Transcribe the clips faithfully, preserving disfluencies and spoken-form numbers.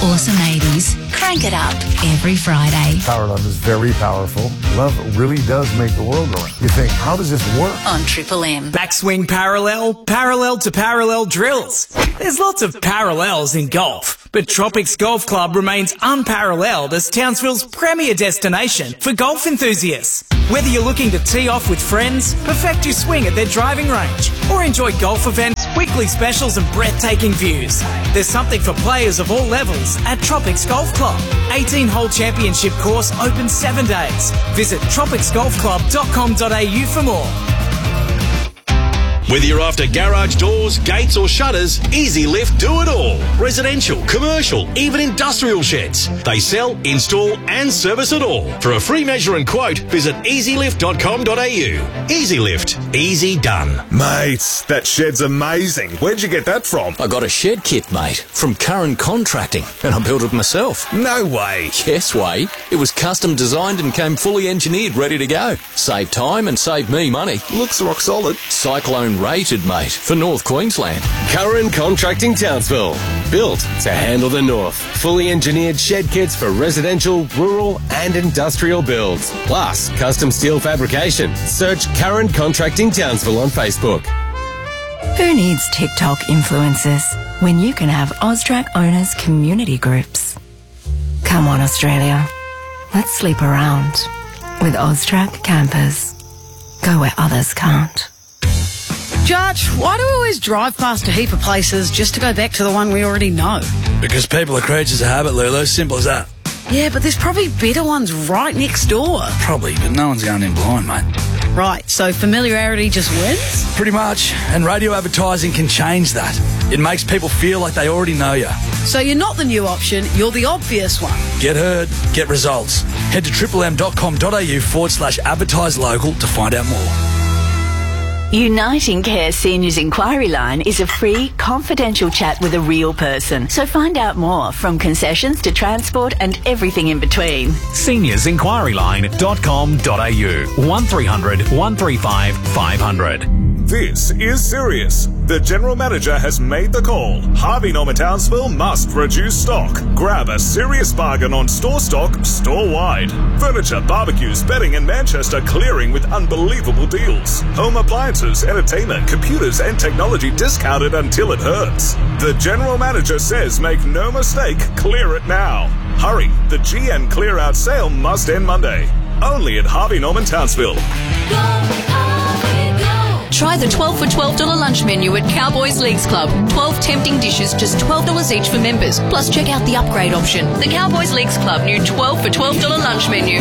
awesome eighties. Crank it up every Friday. Power Love is very powerful. Love really does make the world go round. You think, how does this work? On Triple M. Backswing parallel, parallel to parallel drills. There's lots of parallels in golf, but Tropics Golf Club remains unparalleled as Townsville's premier destination for golf enthusiasts. Whether you're looking to tee off with friends, perfect your swing at their driving range, or enjoy golf events, weekly specials and breathtaking views, there's something for players of all levels at Tropics Golf Club. eighteen-hole championship course open seven days. Visit tropics golf club dot com dot a u for more. Whether you're after garage doors, gates or shutters, Easy Lift do it all. Residential, commercial, even industrial sheds. They sell, install and service it all. For a free measure and quote, visit easy lift dot com dot a u. Easy Lift. Easy done. Mate, that shed's amazing. Where'd you get that from? I got a shed kit, mate, from Curran Contracting, and I built it myself. No way. Yes, way. It was custom designed and came fully engineered, ready to go. Save time and save me money. Looks rock solid. Cyclone rated, mate, for North Queensland. Curran Contracting Townsville. Built to handle the North. Fully engineered shed kits for residential, rural and industrial builds. Plus, custom steel fabrication. Search Curran Contracting Townsville on Facebook. Who needs TikTok influencers when you can have Austrac owners community groups? Come on, Australia. Let's sleep around with Austrac campers. Go where others can't. Judge, why do we always drive past a heap of places just to go back to the one we already know? Because people are creatures of habit, Lulu. Simple as that. Yeah, but there's probably better ones right next door. Probably, but no one's going in blind, mate. Right, so familiarity just wins? Pretty much. And radio advertising can change that. It makes people feel like they already know you. So you're not the new option, you're the obvious one. Get heard, get results. Head to triple m dot com dot a u forward slash advertise local to find out more. Uniting Care Seniors Inquiry Line is a free, confidential chat with a real person. So find out more, from concessions to transport and everything in between. seniors inquiry line dot com dot a u. one three hundred, one three five, five hundred. This is serious. The General Manager has made the call. Harvey Norman Townsville must reduce stock. Grab a serious bargain on store stock store-wide. Furniture, barbecues, bedding and Manchester clearing with unbelievable deals. Home appliances, entertainment, computers and technology discounted until it hurts. The General Manager says make no mistake, clear it now. Hurry, the G N clear out sale must end Monday. Only at Harvey Norman Townsville. Try the twelve for twelve dollars lunch menu at Cowboys Leagues Club. twelve tempting dishes, just twelve dollars each for members. Plus, check out the upgrade option. The Cowboys Leagues Club new twelve for twelve dollars lunch menu.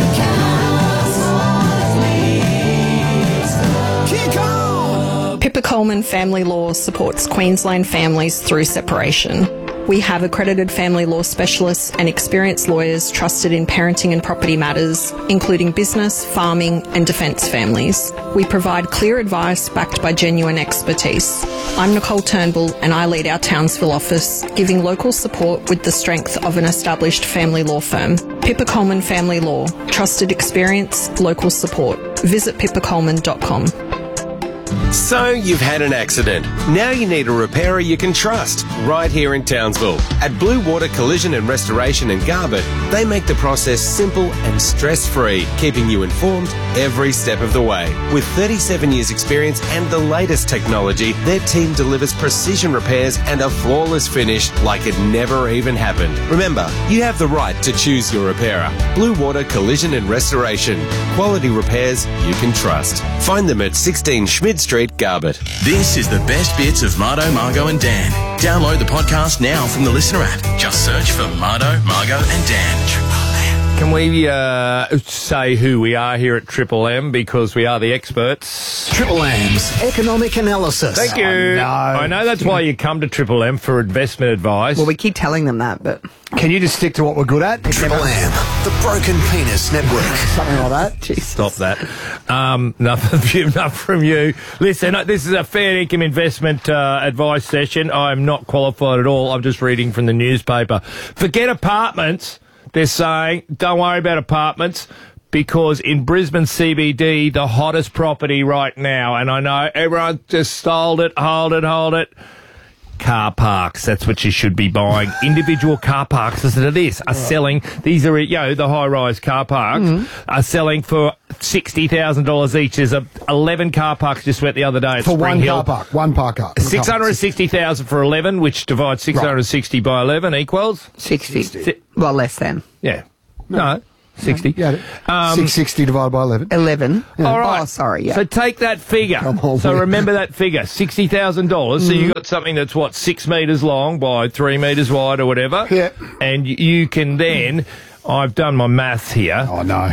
Pippa Coleman Family Law supports Queensland families through separation. We have accredited family law specialists and experienced lawyers trusted in parenting and property matters, including business, farming and defence families. We provide clear advice backed by genuine expertise. I'm Nicole Turnbull and I lead our Townsville office, giving local support with the strength of an established family law firm. Pippa Coleman Family Law. Trusted experience, local support. Visit pippa coleman dot com. So you've had an accident. Now you need a repairer you can trust, right here in Townsville. At Blue Water Collision and Restoration in Garbutt, they make the process simple and stress-free, keeping you informed every step of the way. With thirty-seven years experience and the latest technology, their team delivers precision repairs and a flawless finish like it never even happened. Remember, you have the right to choose your repairer. Blue Water Collision and Restoration. Quality repairs you can trust. Find them at sixteen Schmid Street, Garbutt. This is the best bits of Mardo, Margo and Dan. Download the podcast now from the Listener app. Just search for Mardo, Margo and Dan. Triple M. Can we uh, say who we are here at Triple M, because we are the experts? Triple M's economic analysis. Thank you. Oh, no. I know that's why you come to Triple M, for investment advice. Well, we keep telling them that, but... Can you just stick to what we're good at? Triple M, the Broken Penis Network. Something like that. Jeez. Stop that. Um, enough of you, enough from you. Listen, this is a fair income investment uh, advice session. I'm not qualified at all. I'm just reading from the newspaper. Forget apartments. They're saying, don't worry about apartments, because in Brisbane C B D, the hottest property right now, and I know everyone just hold it, hold it, hold it. car parks. That's what you should be buying. Individual car parks, listen to this, are selling, these are, you know, the high-rise car parks, mm-hmm. are selling for sixty thousand dollars each. There's a, eleven car parks just went the other day at For Spring one Hill. car park, one park car. six hundred sixty thousand for eleven, which divides six hundred sixty right. by eleven equals? sixty. Si- well, less than. Yeah. No. no. sixty. Yeah. Um, six sixty divided by eleven. eleven. Yeah. All right. Oh, sorry, yeah. So take that figure. On, so remember that figure, sixty thousand dollars. Mm-hmm. So you got something that's, what, six metres long by three metres wide or whatever. Yeah. And you can then, I've done my maths here. Oh, no.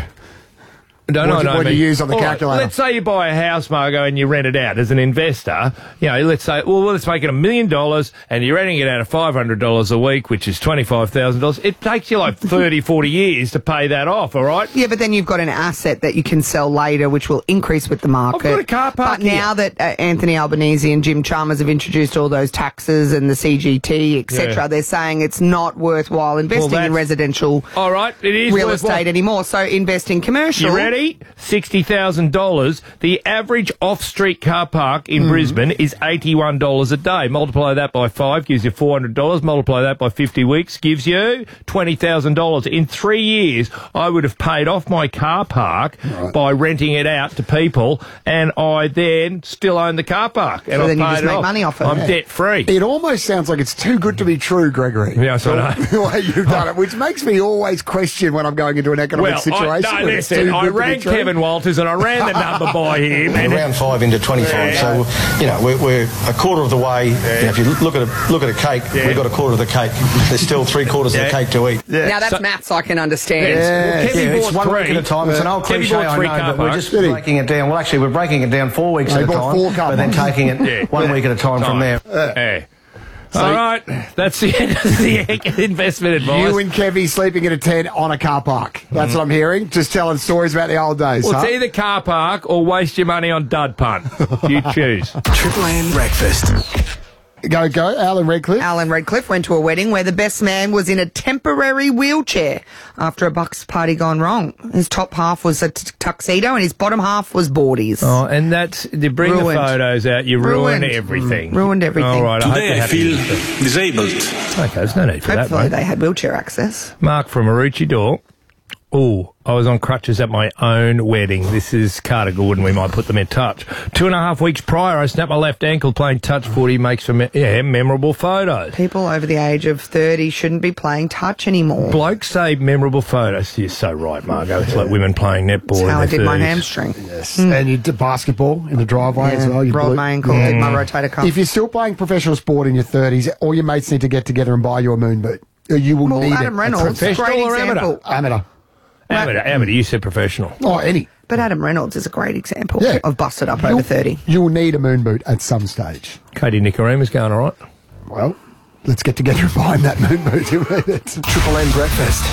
No, what no, do, no. What do you use on the calculator? Right, let's say you buy a house, Margo, and you rent it out as an investor. You know, let's say, well, let's make it a million dollars, and you're renting it out at five hundred dollars a week, which is twenty-five thousand dollars. It takes you like thirty, forty years to pay that off, all right? Yeah, but then you've got an asset that you can sell later, which will increase with the market. I've got a car park But now here. that uh, Anthony Albanese and Jim Chalmers have introduced all those taxes and the C G T, et cetera, yeah. they're saying it's not worthwhile investing well, in residential all right, it is real worthwhile. estate anymore. So invest in commercial. You ready? sixty thousand dollars. The average off-street car park in mm. Brisbane is eighty-one dollars a day. Multiply that by five, gives you four hundred dollars. Multiply that by fifty weeks, gives you twenty thousand dollars. In three years, I would have paid off my car park right. by renting it out to people, and I then still own the car park. And so I've then you paid just it make off. money off it. I'm yeah. debt-free. It almost sounds like it's too good to be true, Gregory. Yes, I know. The way you've done it, which makes me always question when I'm going into an economic well, situation. I, no, listen, I rang Kevin Walters and I ran the number by him. And round five into twenty-five, yeah. so you know we're, we're a quarter of the way. Yeah. You know, if you look at a look at a cake, yeah. we've got a quarter of the cake. There's still three quarters yeah. of the cake to eat. Yeah. Now that's so, maths I can understand. Yeah, yeah. Well, yeah it's one three. week at a time. It's an old Kevin cliche, I know, but we're just breaking it down. Well, actually, we're breaking it down four weeks at a time, but then taking it yeah. one yeah. week at a time, time. from there. Yeah. So, all right, that's the end of the investment advice. You and Kevy sleeping in a tent on a car park. That's mm. what I'm hearing. Just telling stories about the old days. Well, huh? it's either car park or waste your money on dud punt. You choose. Triple M Breakfast. Go, go. Alan Redcliffe. Alan Redcliffe went to a wedding where the best man was in a temporary wheelchair after a bucks party gone wrong. His top half was a t- tuxedo and his bottom half was boardies. Oh, and that's, they bring ruined. the photos out, you ruin ruined. everything. Mm, ruined everything. All right, Today I, I feel disabled. Okay, there's no need for Hopefully that, Hopefully they had wheelchair access. Mark from Maroochydore. Oh, I was on crutches at my own wedding. This is Carter Gordon. We might put them in touch. Two and a half weeks prior, I snapped my left ankle playing touch footy. Makes for me- yeah, memorable photos. People over the age of thirty shouldn't be playing touch anymore. Blokes say memorable photos. You're so right, Margo. It's like women playing netball. That's in how their I did thirties. my hamstring. Yes. Mm. And you did basketball in the driveway yeah. as well. You rolled blew- my ankle, mm. did my rotator cuff. If you're still playing professional sport in your thirties, all your mates need to get together and buy you a moon boot. You will well, need Adam it. Reynolds, professional great or example. Amateur? Amateur. Amateur, amateur, you said professional. Oh, any. But Adam Reynolds is a great example yeah. of busted up you'll, over thirty. You'll need a moon boot at some stage. Katie Nicaramu's going all right. Well, let's get together and buy him that moon boot. Triple M Breakfast.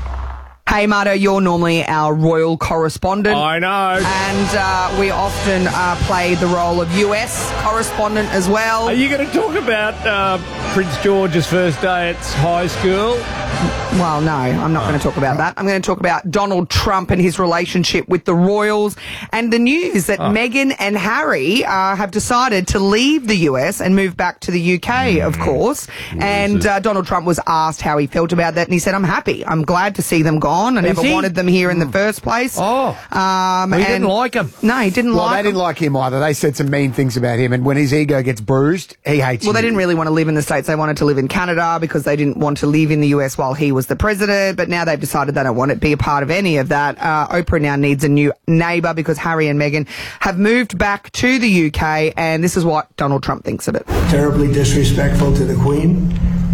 Hey, Marto, you're normally our royal correspondent. I know. And uh, we often uh, play the role of U S correspondent as well. Are you going to talk about uh, Prince George's first day at high school? Well, no, I'm not oh. going to talk about that. I'm going to talk about Donald Trump and his relationship with the royals and the news that oh. Meghan and Harry uh, have decided to leave the U S and move back to the U K, mm. of course. Ooh, and uh, Donald Trump was asked how he felt about that, and he said, I'm happy. I'm glad to see them gone. I never wanted them here in the first place. Oh. Um, well, he and didn't like him. No, he didn't well, like they him. didn't like him either. They said some mean things about him, and when his ego gets bruised, he hates Well, you. they didn't really want to live in the States. They wanted to live in Canada because they didn't want to live in the U S while he was the president, but now they've decided they don't want to be a part of any of that. Uh, Oprah now needs a new neighbour because Harry and Meghan have moved back to the U K, and this is what Donald Trump thinks of it. Terribly disrespectful to the Queen,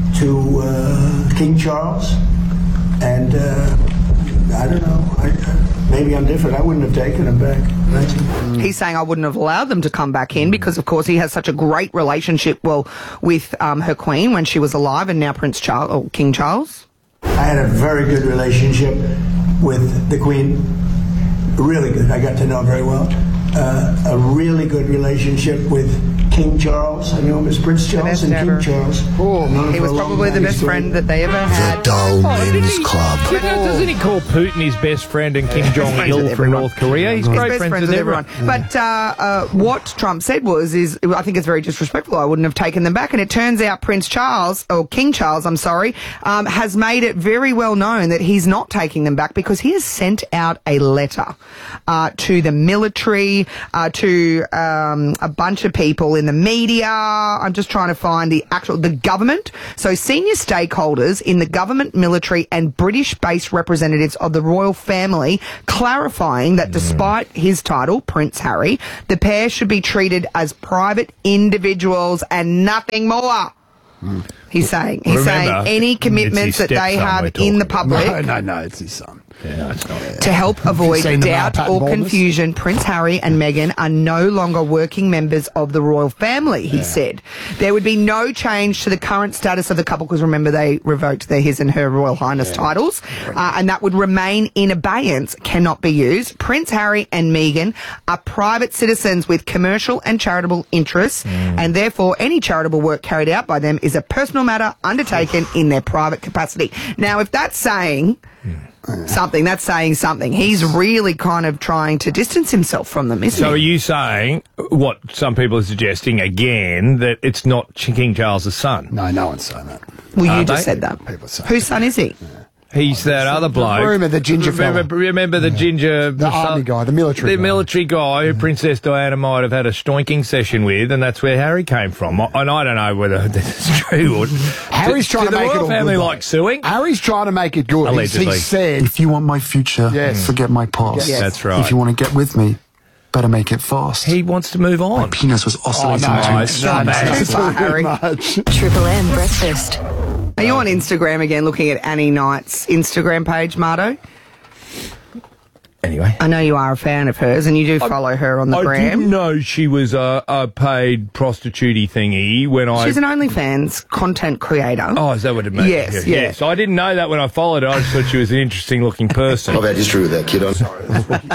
to uh, King Charles, and uh, I don't know. I, uh, maybe I'm different. I wouldn't have taken him back. Mm. He's saying I wouldn't have allowed them to come back in because, of course, he has such a great relationship, well, with um, her Queen when she was alive, and now Prince Charles, or King Charles. I had a very good relationship with the Queen. Really good. I got to know her very well. Uh, a really good relationship with King Charles. I knew him as Prince Charles and ever. King Charles. Oh, Known him he for was a long probably the time. best He's friend doing- that they ever had. Dull Men's Club. But doesn't he call Putin his best friend and Kim Jong friends with Il from everyone. North Korea? He's He's great best friends, friends with everyone. But uh, uh, what Trump said was, is I think it's very disrespectful. I wouldn't have taken them back. And it turns out Prince Charles, or King Charles, I'm sorry, um, has made it very well known that he's not taking them back because he has sent out a letter uh, to the military, uh, to um, a bunch of people in the media. I'm just trying to find the actual, the government. So senior stakeholders in the government, military and British-based representatives of the royal family clarifying that despite his title, Prince Harry, the pair should be treated as private individuals and nothing more. Mm. He's saying. He's Remember, saying any commitments it's his that they stepson have we're in the talking public. No, no, no, it's his son. Yeah, no, it's not. To help avoid seen the doubt Mountbatten or Baldness? confusion, Prince Harry and Meghan are no longer working members of the royal family, he said. There would be no change to the current status of the couple, because remember they revoked their His and Her Royal Highness titles, uh, and that would remain in abeyance, cannot be used. Prince Harry and Meghan are private citizens with commercial and charitable interests, and therefore any charitable work carried out by them is a personal matter undertaken in their private capacity. Now, if that's saying something, that's saying something. He's really kind of trying to distance himself from them, isn't So are he? you saying what some people are suggesting again, that it's not King Charles' son? No, no one's saying that. Well, you Are just they? said that. People say Whose son is he? He's that other bloke. rumour, the ginger remember, fella. remember the ginger... The army guy, the military The guy. military guy who Princess Diana might have had a stoinking session with, and that's where Harry came from. I- And I don't know whether that's true or... Harry's trying Do to the make it royal all family good, though. like suing? Harry's trying to make it good. He's- Allegedly. He said, If you want my future, Yes. forget my past. Yes. That's right. If you want to get with me, better make it fast. He wants to move on. My penis was oscillating no, between no, stop seven it. and Too far, Harry. much. Triple M breakfast. Are you on Instagram again looking at Annie Knight's Instagram page, Marto? Anyway. I know you are a fan of hers and you do follow her on the I gram. didn't know she was a, a paid prostitute thingy when I... She's an OnlyFans content creator. Oh, is that what it means? Yes, yeah. Yes. I didn't know that when I followed her. I just thought she was an interesting looking person. I've had history with that kid. I'm sorry.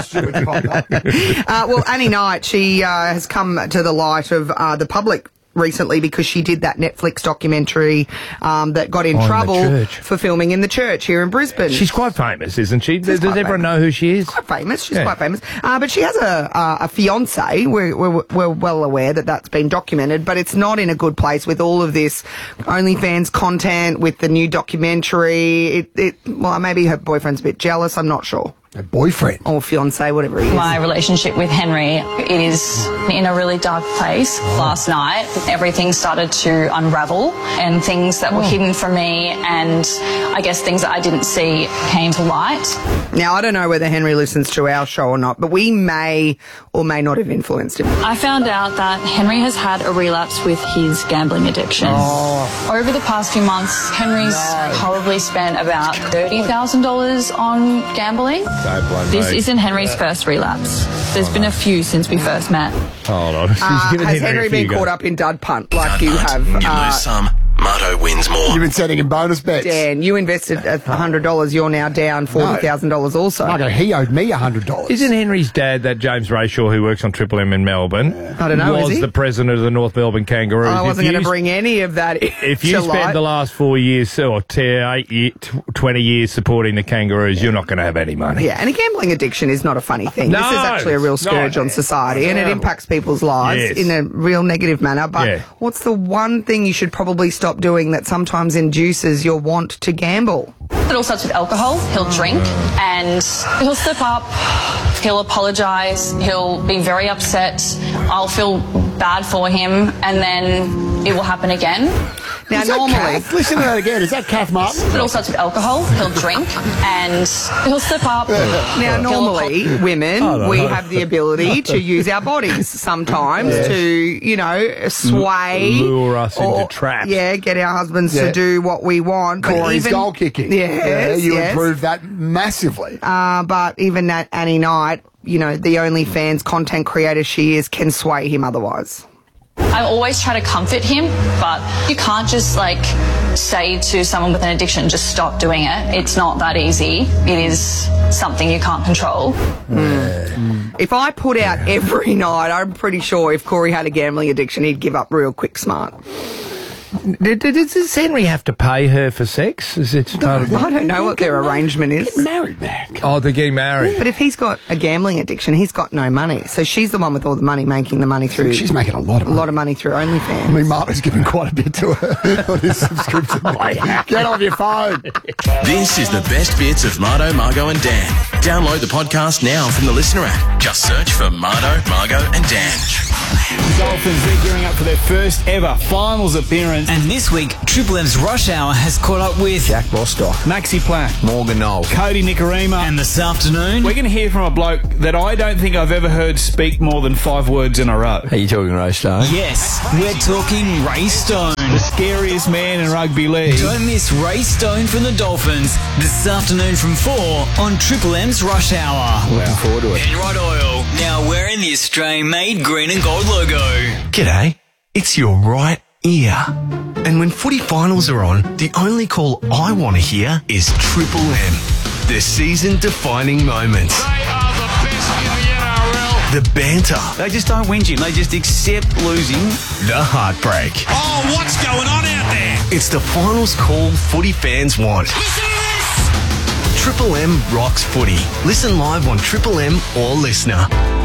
Uh, well, Annie Knight, she uh, has come to the light of uh, the public recently because she did that Netflix documentary um, that got in Oh, in the trouble church. for filming in the church here in Brisbane. She's quite famous, isn't she? Does, quite does everyone famous. know who she is? quite famous. She's Yeah. quite famous. Uh, but she has a uh, a fiance. We're, we're we're well aware that that's been documented, but it's not in a good place with all of this OnlyFans content, with the new documentary. It, it well, maybe her boyfriend's a bit jealous. I'm not sure. A boyfriend. Or fiance, whatever he is. My relationship with Henry is in a really dark place. Last night, everything started to unravel and things that were hidden from me and I guess things that I didn't see came to light. Now, I don't know whether Henry listens to our show or not, but we may or may not have influenced him. I found out that Henry has had a relapse with his gambling addiction. Over the past few months, Henry's probably spent about thirty thousand dollars on gambling. This isn't Henry's first relapse. There's been a few since we first met. Hold on. She's Uh, given has Henry, Henry a few been caught go. up in dud punt like you have? You Uh, lose some, Marto wins more. You've been setting him bonus bets. Dan, you invested one hundred dollars. You're now down forty thousand dollars also. Margo, he owed me one hundred dollars. Isn't Henry's dad, that James Rayshaw who works on Triple M in Melbourne, I don't know, was is he? the president of the North Melbourne Kangaroos? I wasn't If going to you- bring any of that If you to spend light. the last four years or t- eight, year, tw- twenty years supporting the Kangaroos, you're not going to have any money. Yeah, and a gambling addiction is not a funny thing. No, this is actually a real it's not. scourge on society, and it Terrible. impacts people's lives Yes. in a real negative manner. But Yeah. what's the one thing you should probably stop doing that sometimes induces your want to gamble? It all starts with alcohol. He'll drink and he'll slip up. He'll apologise. He'll be very upset. I'll feel bad for him, and then it will happen again. Now, Is that normally, Kath? Listen to that again. Is that Kath Martin? It all starts with alcohol. He'll drink and he'll slip up. now He'll normally Oh, women, we have the ability to use our bodies sometimes Yes. to, you know, sway, Lure us into or- traps. Yeah, get our husbands Yeah. to do what we want. But Corey's even- goal kicking. Yes, yeah, you yes. improved that massively. Uh, but even that Annie Knight, you know, the OnlyFans content creator she is, can sway him otherwise. I always try to comfort him, but you can't just like say to someone with an addiction, just stop doing it. It's not that easy. It is something you can't control. Mm. If I put out every night, I'm pretty sure if Corey had a gambling addiction, he'd give up real quick smart. Does, does Henry have to pay her for sex? Is it part of I don't know what their arrangement is. Get married, Mac. Oh, they're getting married. But if he's got a gambling addiction, he's got no money. So she's the one with all the money, making the money through. She's making a lot of money. A lot of money through OnlyFans. I mean, Martin's giving quite a bit to her on his subscription. Get off your phone. This is the best bits of Marto, Margot and Dan. Download the podcast now from the Listener app. Just search for Marto, Margot and Dan. The Dolphins, they're gearing up for their first ever finals appearance. And this week, Triple M's Rush Hour has caught up with Jack Bostock, Maxi Platt, Morgan Knoll, Cody Nicarima. And this afternoon, we're going to hear from a bloke that I don't think I've ever heard speak more than five words in a row. Are you talking Ray Stone? Yes, we're talking Ray Stone. The scariest man in rugby league. Don't miss Ray Stone from the Dolphins this afternoon from four on Triple M's Rush Hour. Looking forward to it. Enrod Oil, now wearing the Australian-made green and gold logo. G'day, it's your right ear. And when footy finals are on, the only call I want to hear is Triple M. The season-defining moments. They are the best in the N R L. The banter. They just don't whinge him. They just accept losing. The heartbreak. Oh, what's going on out there? It's the finals call footy fans want. Listen to this! Triple M rocks footy. Listen live on Triple M or Listener.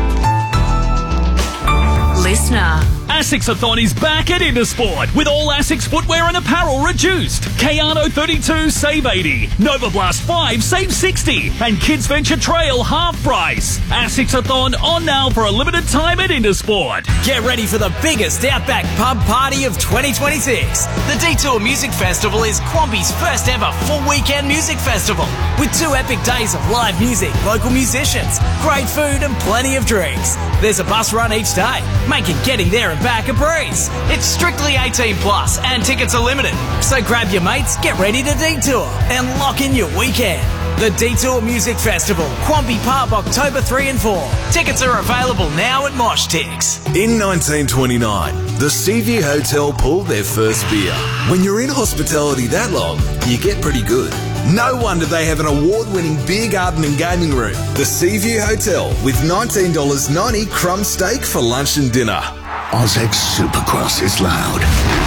Listener. ASICS-a-thon is back at Intersport with all ASICS footwear and apparel reduced. Kayano thirty-two save eighty, Nova Blast five save sixty, and Kids Venture Trail half price. ASICS-a-thon on now for a limited time at Intersport. Get ready for the biggest Outback pub party of twenty twenty-six. The Detour Music Festival is Quamby's first ever full weekend music festival with two epic days of live music, local musicians, great food and plenty of drinks. There's a bus run each day, making getting there and back a breeze. It's strictly eighteen plus and tickets are limited. So grab your mates, get ready to detour and lock in your weekend. The Detour Music Festival, Quamby Pub, October three and four. Tickets are available now at MoshTix. In nineteen twenty-nine, the Seaview Hotel pulled their first beer. When you're in hospitality that long, you get pretty good. No wonder they have an award-winning beer garden and gaming room. The Seaview Hotel with nineteen dollars ninety crumb steak for lunch and dinner. Ozex Supercross is loud.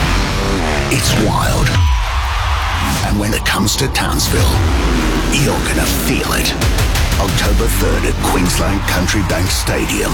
It's wild. And when it comes to Townsville, you're gonna feel it. October third at Queensland Country Bank Stadium.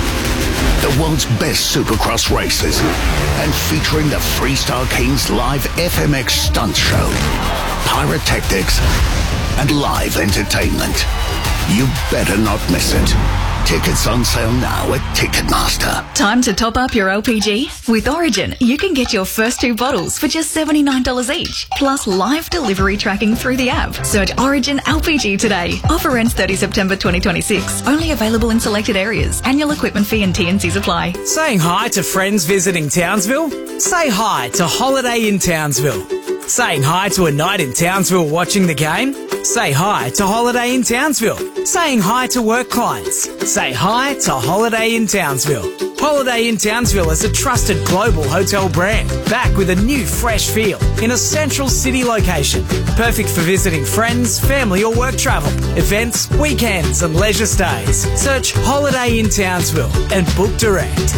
The world's best Supercross races and featuring the Freestar Kings live F M X stunt show, pyrotechnics, and live entertainment. You better not miss it. Tickets on sale now at Ticketmaster. Time to top up your L P G? With Origin, you can get your first two bottles for just seventy-nine dollars each, plus live delivery tracking through the app. Search Origin L P G today. Offer ends thirtieth September twenty twenty-six. Only available in selected areas. Annual equipment fee and T and Cs apply. Saying hi to friends visiting Townsville? Say hi to Holiday in Townsville. Saying hi to a night in Townsville watching the game? Say hi to Holiday in Townsville. Saying hi to work clients? Say hi to Holiday in Townsville. Holiday in Townsville is a trusted global hotel brand, back with a new fresh feel in a central city location. Perfect for visiting friends, family or work travel, events, weekends and leisure stays. Search Holiday in Townsville and book direct.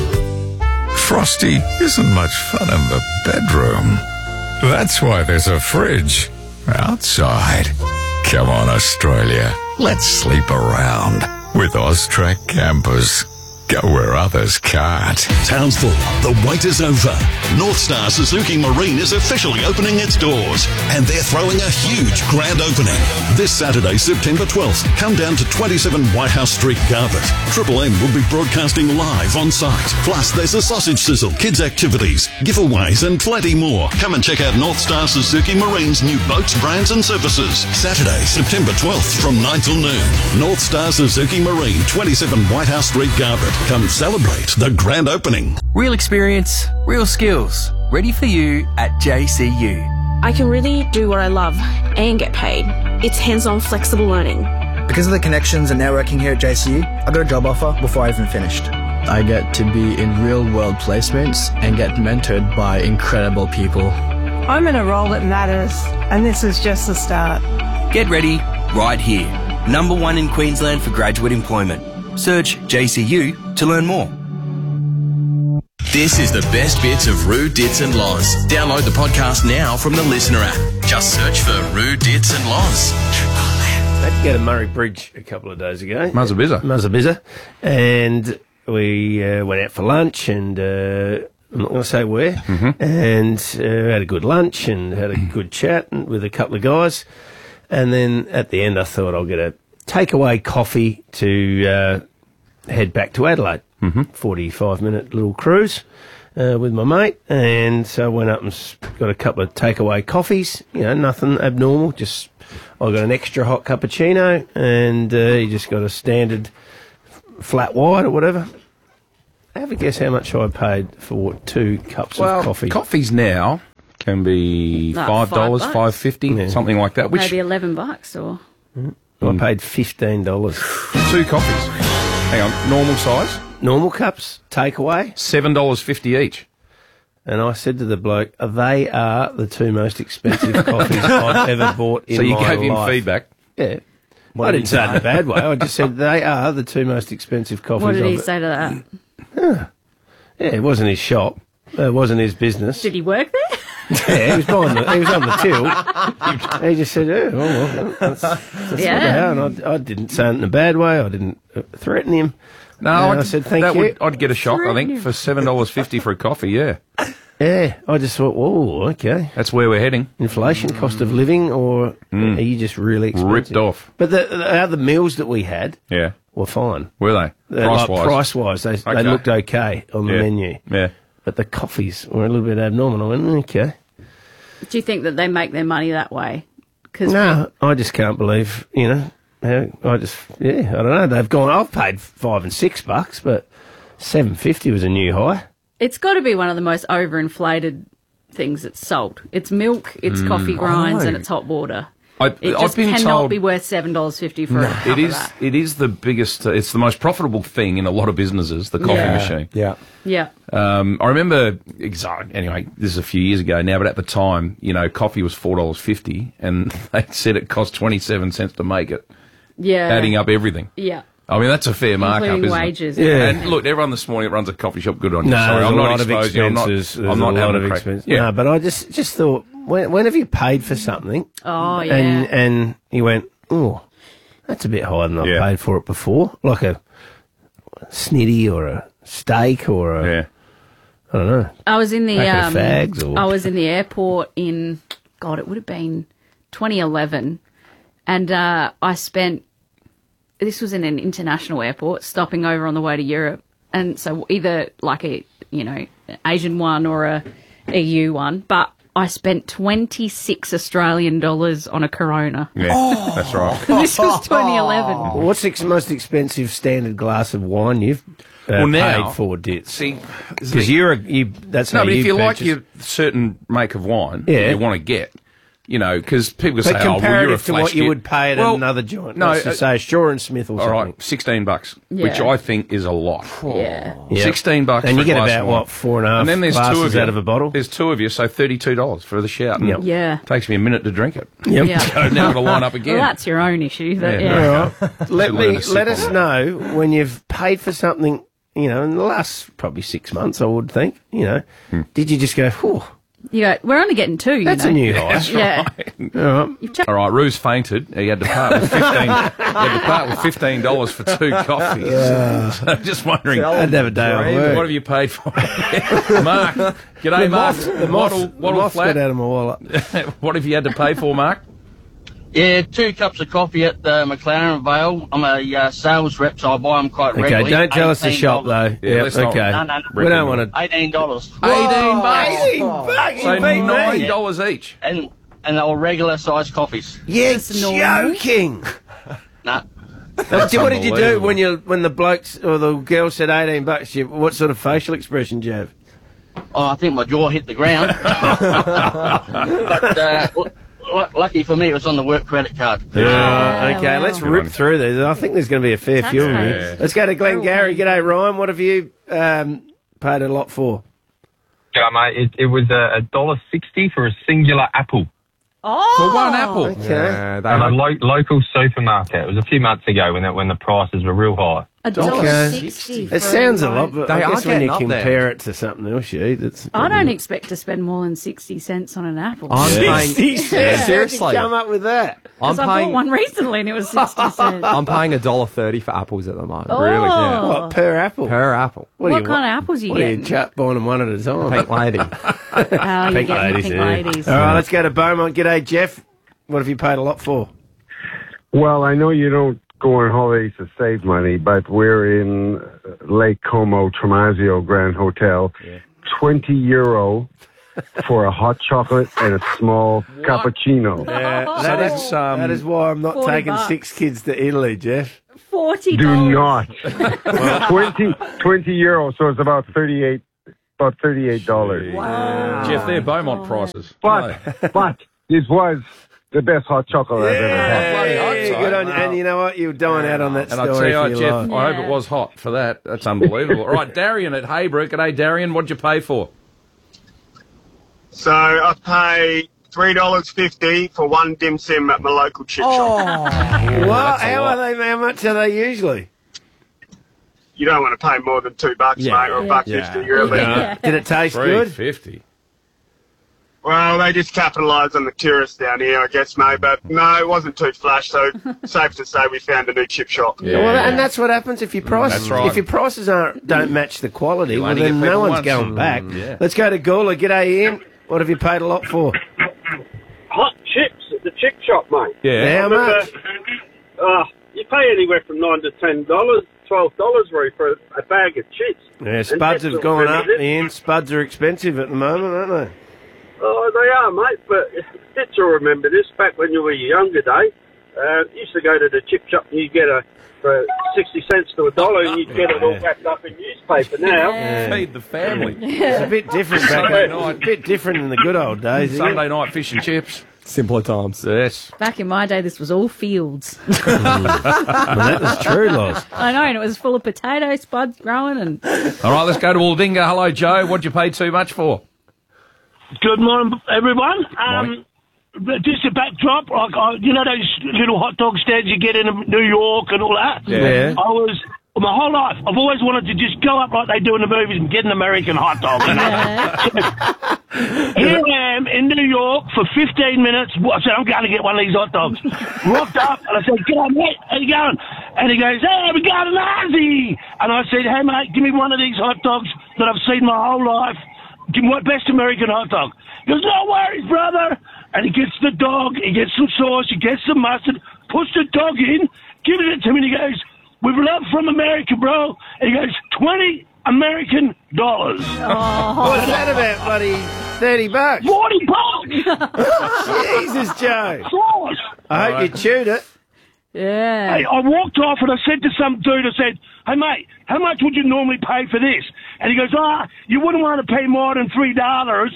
Frosty isn't much fun in the bedroom. That's why there's a fridge outside. Come on, Australia. Let's sleep around with Austrac campers. Go where others can't. Townsville, the wait is over. North Star Suzuki Marine is officially opening its doors, and they're throwing a huge grand opening. This Saturday, September twelfth, come down to twenty-seven Whitehouse Street, Garbutt. Triple M will be broadcasting live on site. Plus, there's a sausage sizzle, kids' activities, giveaways, and plenty more. Come and check out North Star Suzuki Marine's new boats, brands, and services. Saturday, September twelfth, from nine till noon. North Star Suzuki Marine, twenty-seven Whitehouse Street, Garbutt. Come celebrate the grand opening. Real experience, real skills. Ready for you at J C U. I can really do what I love and get paid. It's hands-on flexible learning. Because of the connections and networking here at J C U, I got a job offer before I even finished. I get to be in real-world placements and get mentored by incredible people. I'm in a role that matters, and this is just the start. Get ready right here. Number one in Queensland for graduate employment. Search J C U to learn more. This is the best bits of Roo, Dits and Loz. Download the podcast now from the Listener app. Just search for Roo, Dits and Loz. Had to go to Murray Bridge a couple of days ago. Muzzabizza. Muzzabizza. And we uh, went out for lunch and uh, I'm not going to say where. Mm-hmm. And uh, had a good lunch and had a good chat with a couple of guys. And then at the end I thought I'll get a takeaway coffee to uh, head back to Adelaide. Mm-hmm. forty-five minute little cruise uh, with my mate. And so I went up and s- got a couple of takeaway coffees. You know, nothing abnormal. Just I got an extra hot cappuccino and uh, you just got a standard flat white or whatever. Have a guess how much I paid for two cups Well, of coffee. coffees now can be Like five dollars, five five bucks? fifty, Yeah. something like that. Which Maybe eleven bucks or. I paid fifteen dollars. two coffees? Hang on, normal size, Normal cups, takeaway. seven dollars fifty each. And I said to the bloke, they are the two most expensive coffees I've ever bought in So you my gave him life. feedback. Yeah. What I did didn't he say it in say? a bad way. I just said they are the two most expensive coffees What did he I've say to that? Yeah, it wasn't his shop. It wasn't his business. Did he work there? Yeah, he was buying the, he was on the till. He just said, "Oh, well, that's, that's Yeah. what they are." And I, I didn't say it in a bad way. I didn't uh, threaten him. No, And I'd, I said, "Thank that you." Would, I'd get a shock, I think, for seven dollars fifty for a coffee. Yeah, Yeah, I just thought, "Whoa, okay." that's where we're heading. Inflation, cost of living, or Mm. are you just really expensive? Ripped off. But the, the other meals that we had Yeah, were fine. were they? Uh, Price like, wise, price-wise, they, Okay. they looked okay on the Yeah. menu. Yeah. But the coffees were a little bit abnormal. I went, okay. Do you think that they make their money that way? Cause No, I just can't believe, you know, how, I just, yeah, I don't know. They've gone, I've paid five and six bucks, but seven fifty was a new high. it's got to be one of the most overinflated things that's sold. It's milk, it's Mm. coffee grinds, Oh. and it's hot water. I, It I've just been cannot told be worth seven dollars fifty for a cup it of is. that. It is the biggest. Uh, it's the most profitable thing in a lot of businesses. The coffee Yeah. machine. Yeah. Yeah. Um, I remember, exa- anyway, this is a few years ago now, but at the time, you know, coffee was four dollars fifty and they said it cost twenty-seven cents to make it, Yeah. adding up everything. Yeah. I mean, that's a fair markup, Including isn't wages. it? Yeah. And look, everyone this morning that runs a coffee shop, good on you. No, Sorry, there's I'm a not lot of exposing you. I'm not, expenses. There's I'm not a lot having of a crack. expenses. Yeah. No, but I just, just thought, when, when have you paid for something? Oh, yeah. And, and you went, oh, that's a bit higher than I've Yeah. paid for it before. Like a snitty or a steak or a, Yeah. I don't know. I was in the Packet um, of fags or- I was in the airport in God, it would have been twenty eleven, and uh, I spent. This was in an international airport, stopping over on the way to Europe, and so either like a you know Asian one or a E U one, but I spent twenty six Australian dollars on a Corona. Yeah, that's right. This was twenty eleven. What's the ex- most expensive standard glass of wine you've uh, Well, now- paid for, Dits? See, Because you're a, you, that's no, how but you if you like purchase- your certain make of wine Yeah. that you want to get, you know, because people But say, "Oh, well, you're a comparative to flash what you kid." would pay at Well, another joint. No, Let's just say Shaw and Smith or all something. right, sixteen bucks, Yeah. which I think is a lot. Yeah. Yeah. Sixteen bucks, And for you a get glass about, of wine. what, four and a half And then there's two glasses of you out of a bottle? There's two of you, so thirty-two dollars for the shout. Yep. Yeah. Takes me a minute to drink it. Yep. Yeah. So now to line up again. Well, that's your own issue. But Yeah. yeah. All right. let Should learn me to sip let on us that. know when you've paid for something. You know, in the last probably six months, I would think. You know, Hmm. did you just go? Whew, You go, we're only getting two. You that's know? a new high. Yeah. All right. You've checked. All right, Ruse fainted. He had to part with fifteen. he had to part with fifteen dollars for two coffees. So I'm just wondering. I'd have a day off work. What have you paid for? Mark, g'day, The Mark. moth, the moth, Waddle, the waddle moth flat. got out of my wallet. What have you had to pay for, Mark? Yeah, two cups of coffee at the McLaren Vale. I'm a uh, sales rep, so I buy them quite Okay, regularly. don't tell us the shop eighteen dollars. though. Yeah, Yep, let's not- okay. No, no, no. We don't want to. eighteen dollars. Eighteen bucks. Eighteen bucks. So You beat nine me. dollars each. And and they were regular size coffees. You're That's normal. joking. Nah. what did you do unbelievable. when you when the blokes or the girl said eighteen bucks? You, what sort of facial expression did you have? Oh, I think my jaw hit the ground. but uh, l- l- lucky for me, it was on the work credit card. Yeah. Okay, wow. let's Good rip one. through these. I think there's going to be a fair That's few of you. nice. Let's go to Glengarry. G'day, Ryan. What have you um, paid a lot for? Yeah, mate, it, it was a dollar sixty for a singular apple. Oh, For one apple. Okay. Yeah, at a lo- local supermarket. It was a few months ago when the, when the prices were real high. A dollar Okay. sixty. It sounds a lot, but They I are guess when you getting up there. compare it to something else you eat, it's... I don't expect to spend more than sixty cents on an apple. I'm paying. sixty cents? Seriously. How'd you come up with that? I'm Because I bought paying. one recently and it was sixty cents. I'm paying a dollar thirty for apples at the moment. Oh. Really? Yeah. What, per apple? Per apple. What, What do you kind want? of apples are you What are you getting? chap buying them one at a time? Pink lady. Oh, you're Pink getting ladies, pink yeah. ladies. All right, let's go to Beaumont. G'day, Jeff. What have you paid a lot for? Well, I know you don't go on holidays to save money, but we're in Lake Como, Tramasio Grand Hotel. twenty euro for a hot chocolate and a small cappuccino. Yeah, So that, that's, is, um, that is why I'm not forty taking bucks. six kids to Italy, Jeff. Forty Do dollars. not. twenty, twenty euro, so it's about thirty-eight, about thirty-eight dollars. Wow. Jeff, they're Beaumont prices. But, but this was the best hot chocolate I've ever had. bloody hope so. Good on you. And you know what? You were dying out on that And I story tell for you what, your Jeff, life. I hope it was hot for that. That's unbelievable. All right, Darian at Haybrook. G'day, Darian. What'd you pay for? So I pay three dollars fifty for one dim sim at my local chip shop. What? How are they? How much are they usually? You don't want to pay more than two bucks, Yeah. mate, or a buck Yeah. fifty. Really. Yeah. Did it taste good? three fifty. Well, they just capitalise on the tourists down here, I guess, mate. But no, it wasn't too flash. So safe to say, we found a new chip shop. Yeah. Well, and that's what happens if your price That's right. if your prices aren't don't match the quality. You Well, only then get no people one's once. going Mm, back. yeah. Let's go to Gula. G'day, Ian. What have you paid a lot for? Hot chips at the chip shop, mate. Yeah. How I remember, much? Uh, you pay anywhere from nine to ten dollars, twelve dollars, Roy, for a, a bag of chips. Yeah, And spuds chips have are gone really up, good. Ian. Spuds are expensive at the moment, aren't they? Oh, they are, mate. But Fitz will remember this. Back when you were your younger day, uh, you used to go to the chip shop and you'd get a for sixty cents to a dollar, and you'd get it all wrapped up in newspaper. Now, Feed the family. It's a bit different back Sunday then. night. A bit different in the good old days. isn't it? Sunday night fish and chips. Simpler times. Yes. Back in my day, this was all fields. Well, that was true, Loz. I know, and it was full of potatoes, spuds growing, and All right, let's go to Aldinga. Hello, Joe. What'd you pay too much for? Good morning, everyone. Um, just a backdrop, like I, you know those little hot dog stands you get in New York and all that. Yeah. I was my whole life. I've always wanted to just go up like they do in the movies and get an American hot dog. You know? Here I am in New York for fifteen minutes. I said, I'm going to get one of these hot dogs. Walked up and I said, "Get on, mate. How you going?" And he goes, "Hey, we got an Aussie." And I said, "Hey, mate, give me one of these hot dogs that I've seen my whole life. Give me what best American hot dog." He goes, "No worries, brother." And he gets the dog, he gets some sauce, he gets some mustard, puts the dog in, gives it to me, and he goes, "With love from America, bro." And he goes, twenty American dollars. What's that about, bloody thirty bucks? forty bucks! Jesus, Joe. Sauce! I hope you chewed it. Yeah. Hey, I walked off and I said to some dude, I said, "Hey, mate, how much would you normally pay for this?" And he goes, "Ah, you wouldn't want to pay more than three dollars."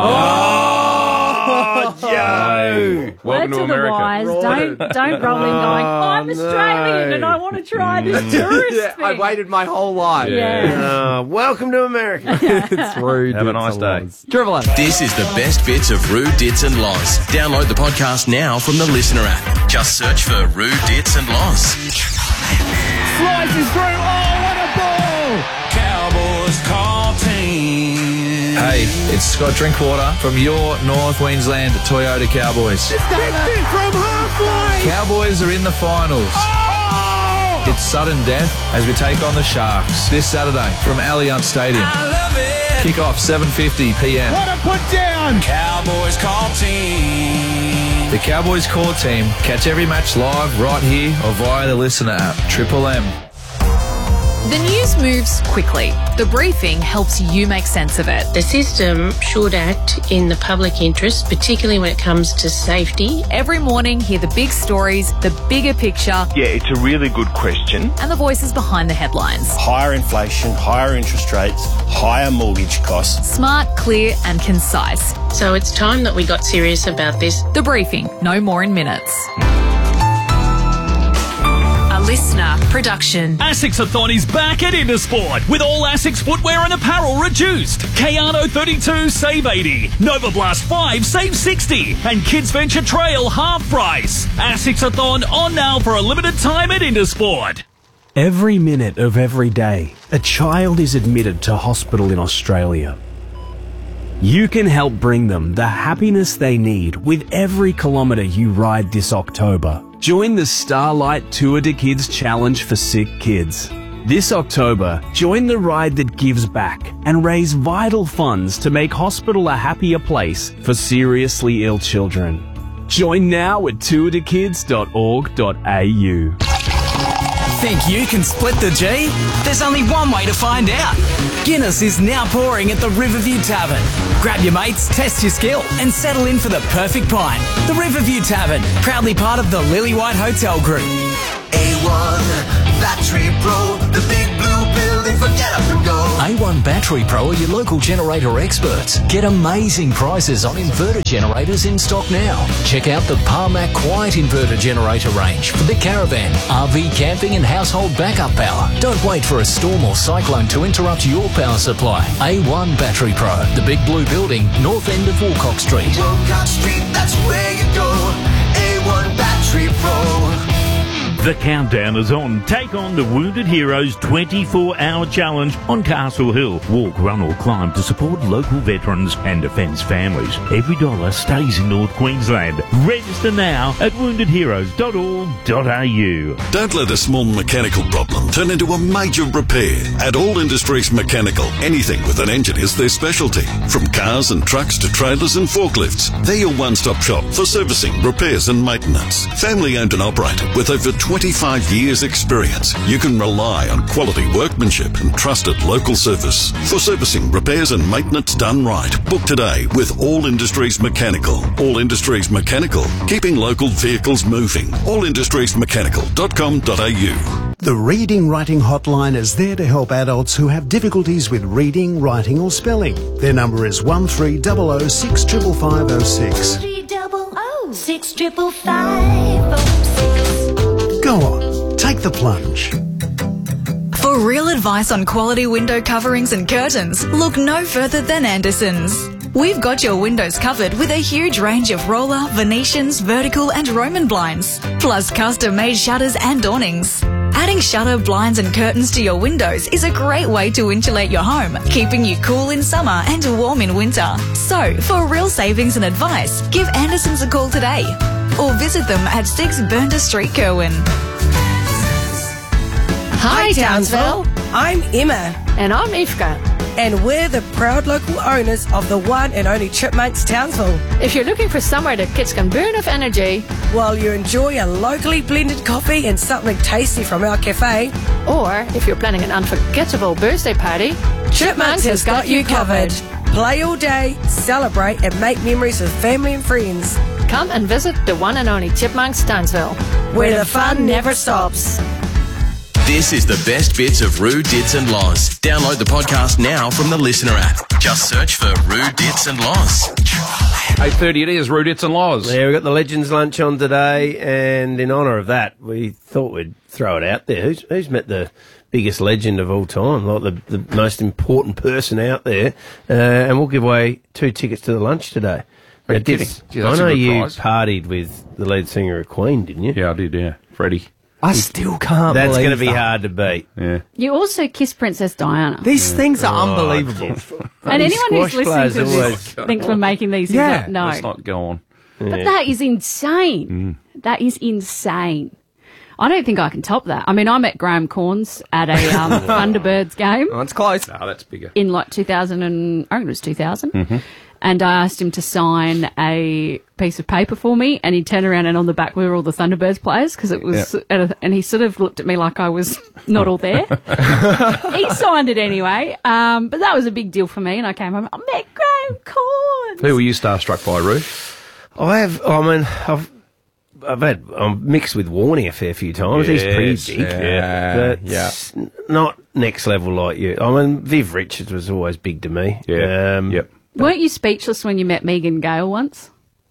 Oh, Joe. Welcome Word to to the America. wise. Don't don't roll in going, I'm no. Australian and I want to try this tourist Yeah, thing. I waited my whole life. Yeah. Uh, welcome to America. It's rude. Have a nice day. Triple M. This is the best bits of Roo, Dits and Loz. Download the podcast now from the Listener app. Just search for Roo, Dits and Loz. Slices through. Oh, what a ball! Cowboys call team. Hey, it's Scott Drinkwater from your North Queensland Toyota Cowboys. From halfway. Cowboys are in the finals. Oh! It's sudden death as we take on the Sharks this Saturday from Allianz Stadium. I love it. Kick off seven fifty p m. What a put down. Cowboys call team. The Cowboys core team catch every match live right here or via the Listener app. Triple M. The news moves quickly. The briefing helps you make sense of it. The system should act in the public interest, particularly when it comes to safety. Every morning, hear the big stories, the bigger picture, Yeah, it's a really good question. and the voices behind the headlines. Higher inflation, higher interest rates, higher mortgage costs. Smart, clear, and concise. So it's time that we got serious about this. The briefing, no more in minutes. A listener production. Asics-a-thon is back at Intersport with all Asics footwear and apparel reduced. Kayano thirty-two save eighty, Nova Blast five save sixty, and Kids Venture Trail half price. Asics-a-thon on now for a limited time at Intersport. Every minute of every day, a child is admitted to hospital in Australia. You can help bring them the happiness they need with every kilometre you ride this October. Join the Starlight Tour de Kids Challenge for Sick Kids. This October, join the ride that gives back and raise vital funds to make hospital a happier place for seriously ill children. Join now at tour de kids dot org dot a u. Think you can split the G? There's only one way to find out. Guinness is now pouring at the Riverview Tavern. Grab your mates, test your skill, and settle in for the perfect pint. The Riverview Tavern, proudly part of the Lily White Hotel Group. A one Battery Pro, the big blue building for get up and go. A one Battery Pro are your local generator experts. Get amazing prices on inverter generators in stock now. Check out the Parmac Quiet Inverter Generator range for the caravan, R V camping and household backup power. Don't wait for a storm or cyclone to interrupt your power supply. A one Battery Pro, the big blue building, north end of Walcock Street. Walcott Street, that's where you go. A one Battery Pro. The countdown is on. Take on the Wounded Heroes twenty-four hour challenge on Castle Hill. Walk, run or climb to support local veterans and defence families. Every dollar stays in North Queensland. Register now at wounded heroes dot org dot a u. Don't let a small mechanical problem turn into a major repair. At All Industries Mechanical, anything with an engine is their specialty. From cars and trucks to trailers and forklifts, they're your one-stop shop for servicing, repairs and maintenance. Family owned and operated with over twenty-five years experience. You can rely on quality workmanship and trusted local service. For servicing, repairs and maintenance done right, book today with All Industries Mechanical. All Industries Mechanical, keeping local vehicles moving. all industries mechanical dot com dot a u. The Reading Writing Hotline is there to help adults who have difficulties with reading, writing or spelling. Their number is one three zero zero six five five five zero six. three double oh six triple five oh six. Go on, take the plunge. For real advice on quality window coverings and curtains, look no further than Anderson's. We've got your windows covered with a huge range of roller, Venetians, vertical and Roman blinds, plus custom-made shutters and awnings. Adding shutter, blinds and curtains to your windows is a great way to insulate your home, keeping you cool in summer and warm in winter. So, for real savings and advice, give Anderson's a call today or visit them at six Burnter Street, Kerwin. Hi, Townsville. I'm Emma. And I'm Ifka. And we're the proud local owners of the one and only Chipmunks Townsville. If you're looking for somewhere that kids can burn off energy while you enjoy a locally blended coffee and something tasty from our cafe, or if you're planning an unforgettable birthday party, Chipmunks, Chipmunks has got you covered. Play all day, celebrate and make memories with family and friends. Come and visit the one and only Chipmunks Townsville, where, where the fun never stops. This is the best bits of Roo, Dits and Loz. Download the podcast now from the Listener app. Just search for Roo, Dits and Loz. eight thirty it is, Roo, Dits and Loz. Yeah, we've got the Legends Lunch on today, and in honour of that, we thought we'd throw it out there. Who's, who's met the biggest legend of all time, like the, the most important person out there? Uh, and we'll give away two tickets to the lunch today. Are you kidding? Gee, I know you prize. partied with the lead singer of Queen, didn't you? Yeah, I did, yeah. Freddie. I still can't That's believe going to be that. hard to beat. Yeah. You also kissed Princess Diana. These Yeah. things are Oh, unbelievable. And anyone who's squash listening players to always- this thinks we're making these things Yeah. up. No. Let's not go on. But Yeah. that is insane. Mm. That is insane. I don't think I can top that. I mean, I met Graham Corns at a um, Thunderbirds game Oh, it's close. No, that's bigger. in like two thousand and I think it was two thousand. Mm-hmm. And I asked him to sign a piece of paper for me, and he turned around and on the back were all the Thunderbirds players because it was, Yeah. at a, and he sort of looked at me like I was not all there. He signed it anyway, um, but that was a big deal for me. And I came home, I met Graham Corns. Who were you starstruck by, Roo? I have, I mean, I've, I've had, I'm mixed with Warney a fair few times. He's pretty Yes, big. yeah, but yeah. s- not next level like you. I mean, Viv Richards was always big to me. Yeah, Um, yep. Weren't you speechless when you met Megan Gale once?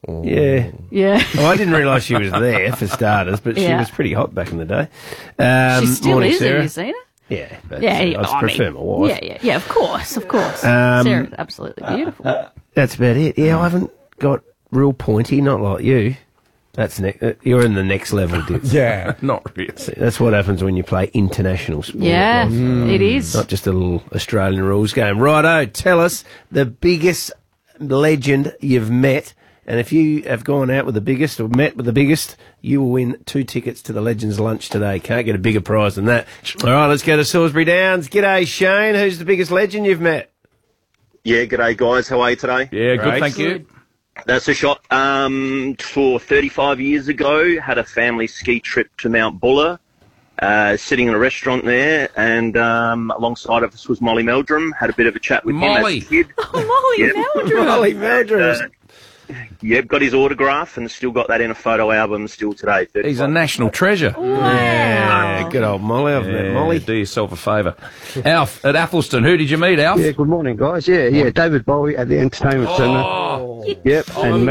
Yeah. Yeah. Oh, I didn't realise she was there, for starters, but she Yeah. was pretty hot back in the day. Um, She still morning, is, have Sarah. you seen her? Yeah. But, Yeah, uh, yeah, I just I prefer mean, my wife. Yeah, yeah, yeah, of course, of course. Um, Sarah's absolutely beautiful. That's about it. Yeah, I haven't got real pointy, not like you. That's ne- uh, you're in the next level, Dits. Yeah, not really. See, that's what happens when you play international sport. Yeah, Ross. it is. Not just a little Australian rules game. Righto, tell us the biggest legend you've met. And if you have gone out with the biggest or met with the biggest, you will win two tickets to the Legends Lunch today. Can't get a bigger prize than that. All right, let's go to Salisbury Downs. G'day, Shane. Who's the biggest legend you've met? Yeah, g'day guys. How are you today? Yeah, good, thank you. That's a shot. Um, for thirty-five years ago, had a family ski trip to Mount Buller, uh, sitting in a restaurant there, and um, alongside of us was Molly Meldrum. Had a bit of a chat with Molly. him as a kid. Oh, Molly Yep. Meldrum. Molly Meldrum. Uh, Yep, got his autograph and still got that in a photo album still today. He's a national treasure. Yeah, good old Molly. I've met Yeah, Molly. do yourself a favour. Alf, at Athelston, who did you meet, Alf? Yeah, good morning, guys. Yeah, yeah, David Bowie at the Entertainment Centre. Oh, Yep, and